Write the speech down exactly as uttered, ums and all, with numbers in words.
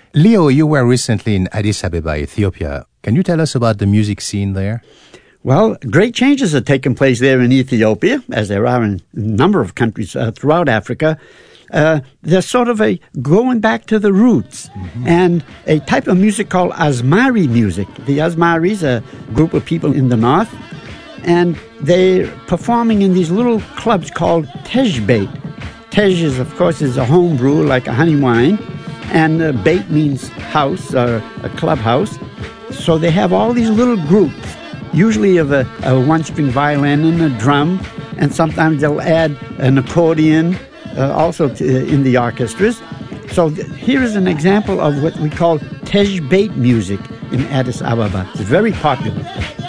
Leo, you were recently in Addis Ababa, Ethiopia. Can you tell us about the music scene there? Well, great changes have taken place there in Ethiopia, as there are in a number of countries uh, throughout Africa. Uh, there's sort of a going back to the roots, mm-hmm. and a type of music called Asmari music. The Asmaris are a group of people in the north, and they're performing in these little clubs called Tejbeit. Tej is, of course, is a home brew, like a honey wine, and uh, Beit means house, or a clubhouse. So they have all these little groups, usually of a, a one-string violin and a drum, and sometimes they'll add an accordion, Uh, also to, uh, in the orchestras. So th- here is an example of what we call Tejbeit music in Addis Ababa. It's very popular.